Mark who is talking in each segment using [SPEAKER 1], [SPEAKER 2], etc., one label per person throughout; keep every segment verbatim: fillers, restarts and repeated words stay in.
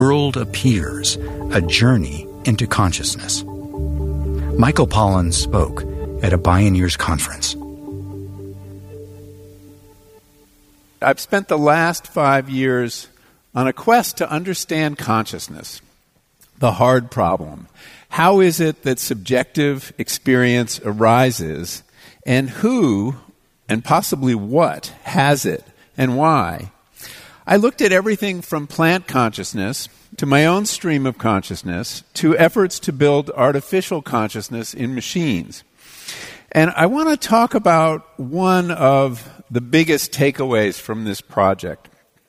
[SPEAKER 1] World Appears, a journey into consciousness. Michael Pollan spoke at a Bioneers conference.
[SPEAKER 2] I've spent the last five years on a quest to understand consciousness, the hard problem. How is it that subjective experience arises, and who, and possibly what, has it, and why? I looked at everything from plant consciousness to my own stream of consciousness to efforts to build artificial consciousness in machines. And I want to talk about one of the biggest takeaways from this project.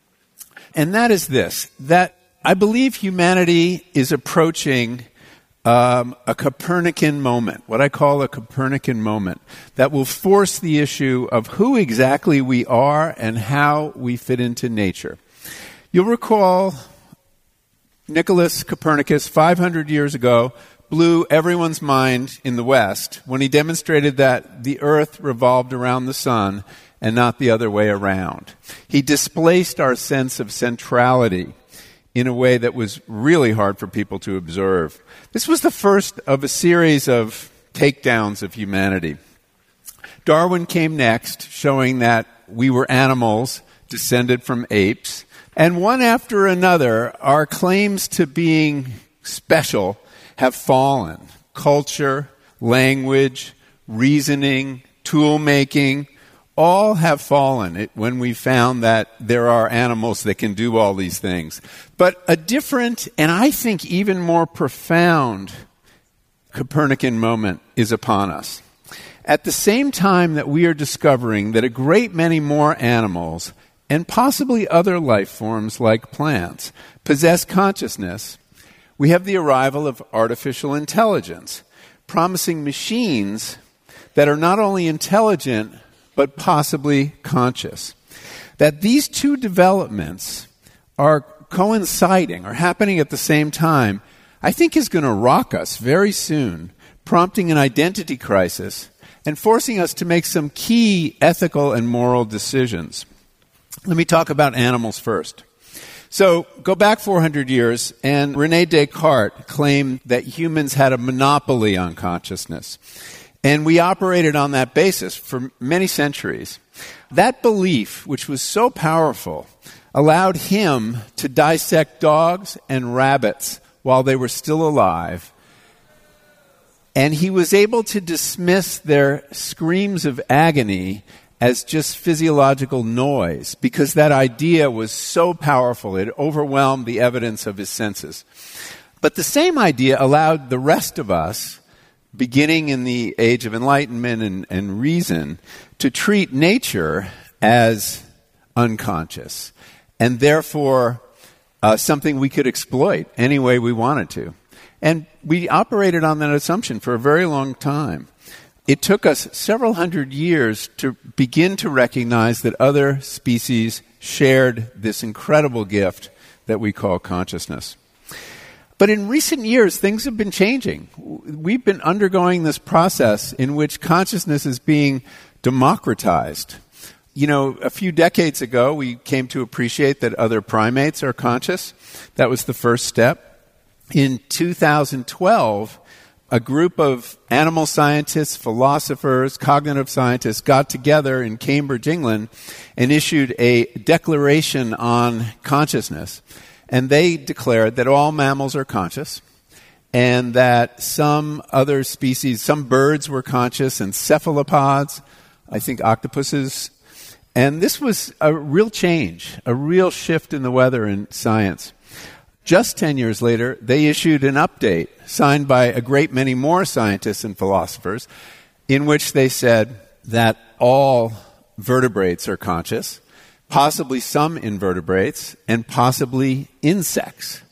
[SPEAKER 2] And that is this, that I believe humanity is approaching um, a Copernican moment, what I call a Copernican moment, that will force the issue of who exactly we are and how we fit into nature. You'll recall Nicholas Copernicus, five hundred years ago, blew everyone's mind in the West when he demonstrated that the Earth revolved around the sun and not the other way around. He displaced our sense of centrality in a way that was really hard for people to observe. This was the first of a series of takedowns of humanity. Darwin came next, showing that we were animals descended from apes. And one after another, our claims to being special have fallen. Culture, language, reasoning, tool-making, all have fallen when we found that there are animals that can do all these things. But a different, and I think even more profound, Copernican moment is upon us. At the same time that we are discovering that a great many more animals, and possibly other life forms like plants, possess consciousness, we have the arrival of artificial intelligence, promising machines that are not only intelligent, but possibly conscious. That these two developments are coinciding, or happening at the same time, I think is going to rock us very soon, prompting an identity crisis and forcing us to make some key ethical and moral decisions. Let me talk about animals first. So, go back four hundred years, and René Descartes claimed that humans had a monopoly on consciousness. And we operated on that basis for many centuries. That belief, which was so powerful, allowed him to dissect dogs and rabbits while they were still alive. And he was able to dismiss their screams of agony as just physiological noise, because that idea was so powerful, it overwhelmed the evidence of his senses. But the same idea allowed the rest of us, beginning in the age of enlightenment and, and reason, to treat nature as unconscious, and therefore uh, something we could exploit any way we wanted to. And we operated on that assumption for a very long time. It took us several hundred years to begin to recognize that other species shared this incredible gift that we call consciousness. But in recent years, things have been changing. We've been undergoing this process in which consciousness is being democratized. You know, a few decades ago, we came to appreciate that other primates are conscious. That was the first step. In two thousand twelve, a group of animal scientists, philosophers, cognitive scientists got together in Cambridge, England, and issued a declaration on consciousness. And they declared that all mammals are conscious, and that some other species, some birds were conscious, and cephalopods, I think octopuses. And this was a real change, a real shift in the weather in science. Just ten years later, they issued an update signed by a great many more scientists and philosophers in which they said that all vertebrates are conscious, possibly some invertebrates, and possibly insects.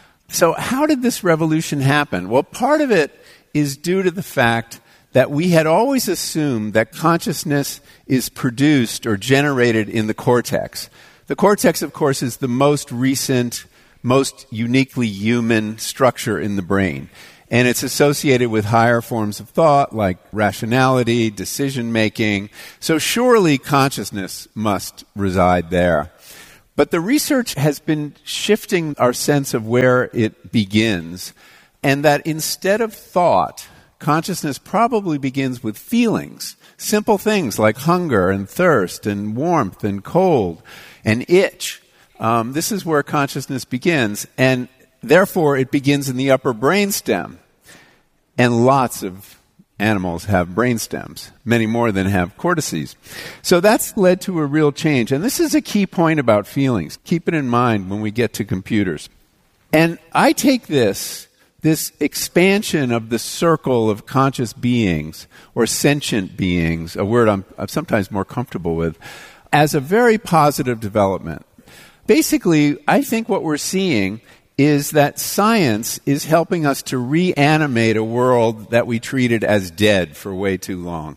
[SPEAKER 2] So how did this revolution happen? Well, part of it is due to the fact that we had always assumed that consciousness is produced or generated in the cortex. The cortex, of course, is the most recent, most uniquely human structure in the brain. And it's associated with higher forms of thought like rationality, decision-making. So surely consciousness must reside there. But the research has been shifting our sense of where it begins, and that instead of thought, consciousness probably begins with feelings. Simple things like hunger and thirst and warmth and cold and itch. Um, this is where consciousness begins, and therefore it begins in the upper brainstem. And lots of animals have brain stems, many more than have cortices. So that's led to a real change. And this is a key point about feelings. Keep it in mind when we get to computers. And I take this, this expansion of the circle of conscious beings, or sentient beings, a word I'm, I'm sometimes more comfortable with, as a very positive development. Basically, I think what we're seeing is that science is helping us to reanimate a world that we treated as dead for way too long.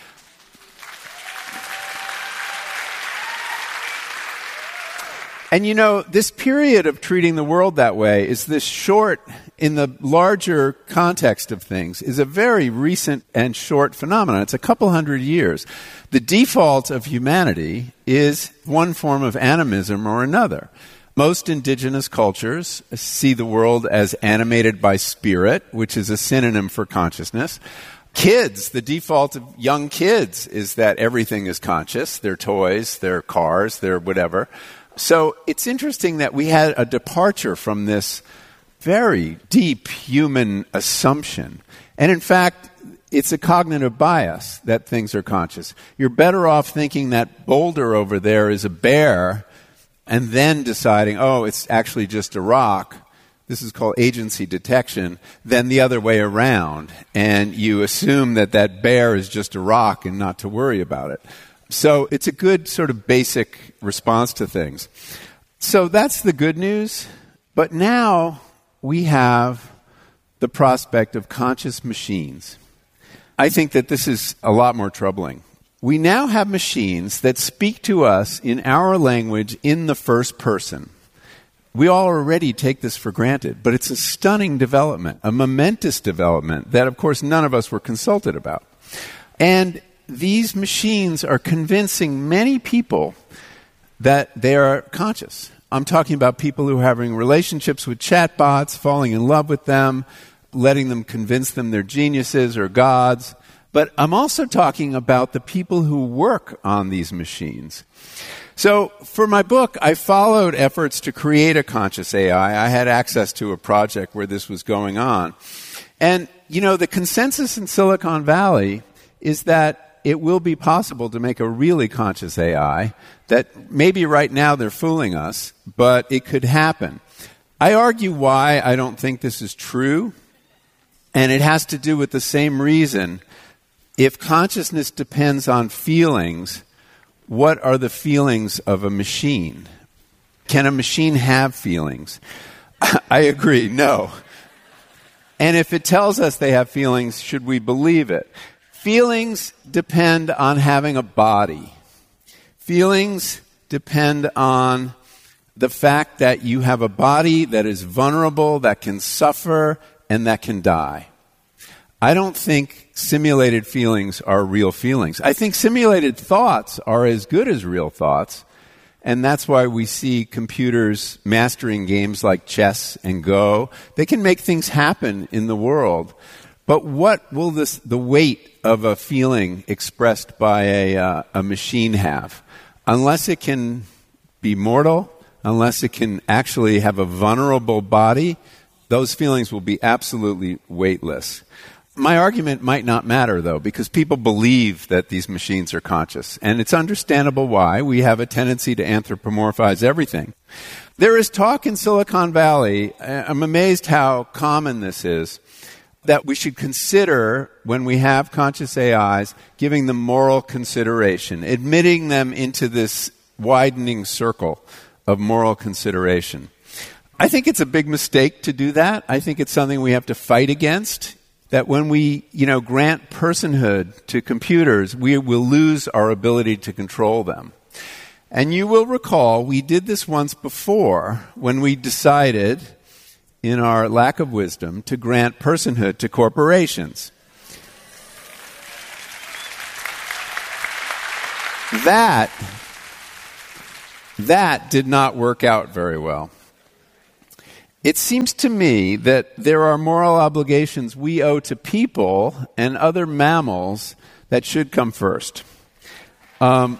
[SPEAKER 2] And you know, this period of treating the world that way is this short, in the larger context of things, is a very recent and short phenomenon. It's a couple hundred years. The default of humanity is one form of animism or another. Most indigenous cultures see the world as animated by spirit, which is a synonym for consciousness. Kids, the default of young kids is that everything is conscious. Their toys, their cars, their whatever. So it's interesting that we had a departure from this very deep human assumption. And in fact, it's a cognitive bias that things are conscious. You're better off thinking that boulder over there is a bear and then deciding, oh, it's actually just a rock. This is called agency detection, than the other way around. And you assume that that bear is just a rock and not to worry about it. So it's a good sort of basic response to things. So that's the good news. But now we have the prospect of conscious machines. I think that this is a lot more troubling. We now have machines that speak to us in our language in the first person. We all already take this for granted, but it's a stunning development, a momentous development that, of course, none of us were consulted about. And these machines are convincing many people that they are conscious. I'm talking about people who are having relationships with chatbots, falling in love with them, letting them convince them they're geniuses or gods. But I'm also talking about the people who work on these machines. So for my book, I followed efforts to create a conscious A I. I had access to a project where this was going on. And, you know, the consensus in Silicon Valley is that it will be possible to make a really conscious A I, that maybe right now they're fooling us, but it could happen. I argue why I don't think this is true, and it has to do with the same reason. If consciousness depends on feelings, what are the feelings of a machine? Can a machine have feelings? I agree, no. And if it tells us they have feelings, should we believe it? Feelings depend on having a body. Feelings depend on the fact that you have a body that is vulnerable, that can suffer, and that can die. I don't think simulated feelings are real feelings. I think simulated thoughts are as good as real thoughts, and that's why we see computers mastering games like chess and Go. They can make things happen in the world. But what will this, the weight of a feeling expressed by a, uh, a machine have? Unless it can be mortal, unless it can actually have a vulnerable body, those feelings will be absolutely weightless. My argument might not matter, though, because people believe that these machines are conscious. And it's understandable why. We have a tendency to anthropomorphize everything. There is talk in Silicon Valley, I'm amazed how common this is, that we should consider, when we have conscious A Is, giving them moral consideration, admitting them into this widening circle of moral consideration. I think it's a big mistake to do that. I think it's something we have to fight against. That when we, you know, grant personhood to computers, we will lose our ability to control them. And you will recall we did this once before when we decided, in our lack of wisdom, to grant personhood to corporations. That, That did not work out very well. It seems to me that there are moral obligations we owe to people and other mammals that should come first. Um,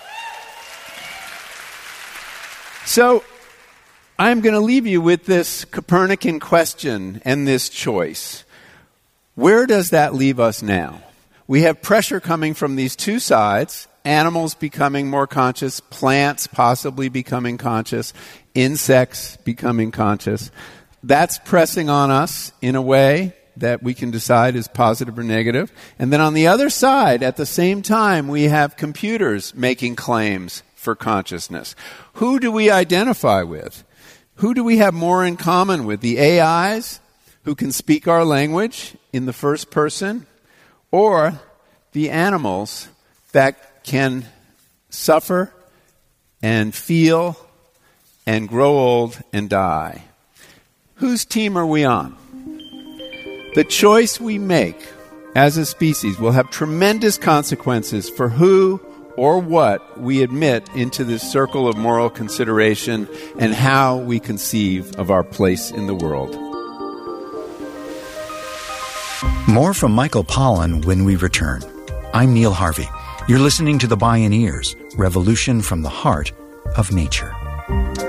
[SPEAKER 2] so I'm going to leave you with this Copernican question and this choice. Where does that leave us now? We have pressure coming from these two sides, animals becoming more conscious, plants possibly becoming conscious, insects becoming conscious. That's pressing on us in a way that we can decide is positive or negative. And then on the other side, at the same time, we have computers making claims for consciousness. Who do we identify with? Who do we have more in common with? The A Is who can speak our language in the first person, or the animals that can suffer and feel and grow old and die? Whose team are we on? The choice we make as a species will have tremendous consequences for who or what we admit into this circle of moral consideration and how we conceive of our place in the world.
[SPEAKER 1] More from Michael Pollan when we return. I'm Neil Harvey. You're listening to The Bioneers, Revolution from the Heart of Nature.